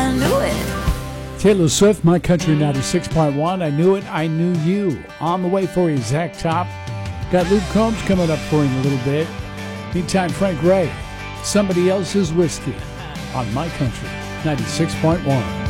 I knew it. Taylor Swift, My Country 96.1. I Knew It, I Knew You. On the way for you, Zach Top. Got Luke Combs coming up for you in a little bit. Meantime, Frank Ray, Somebody Else's Whiskey on My Country 96.1.